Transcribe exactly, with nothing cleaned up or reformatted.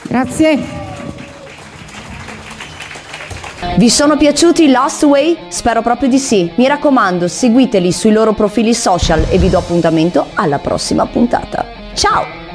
Grazie. Vi sono piaciuti Lost Way? Spero proprio di sì. Mi raccomando, seguiteli sui loro profili social e vi do appuntamento alla prossima puntata. Ciao!